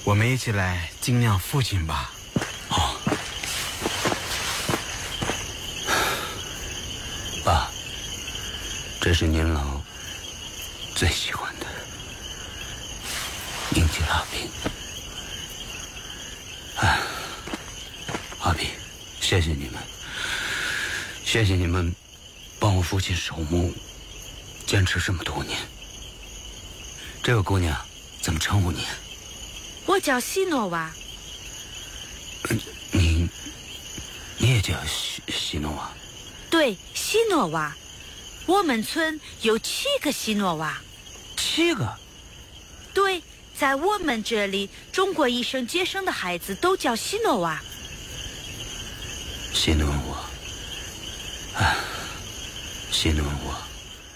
我们一起来敬仰父亲吧。 哦，爸，这是您老最喜欢的英吉拉饼。阿比，谢谢你们，谢谢你们帮我父亲守墓，坚持这么多年。这个姑娘怎么称呼你？ 我叫西诺瓦。 你也叫西诺瓦？ 对，西诺瓦。我们村有7个西诺瓦。 7个？ 对，在我们这里，中国一生接生的孩子都叫西诺瓦。 西诺瓦，西诺瓦。